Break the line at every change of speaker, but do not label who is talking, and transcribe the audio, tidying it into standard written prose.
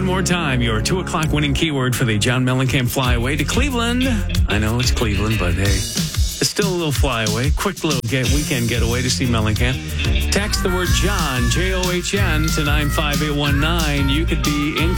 more time, your 2 o'clock winning keyword for the John Mellencamp flyaway to Cleveland. I know it's Cleveland, but hey, it's still a little flyaway. Quick little weekend getaway to see Mellencamp. Text the word John, John, to 95819. You could be in